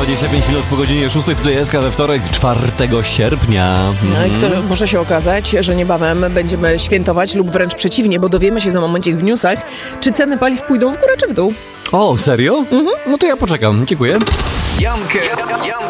25 minut po godzinie 6, tutaj jest we wtorek, 4 sierpnia. No i to może się okazać, że niebawem będziemy świętować lub wręcz przeciwnie, bo dowiemy się za momencik w newsach, czy ceny paliw pójdą w górę czy w dół. O, serio? No to ja poczekam, dziękuję. Jan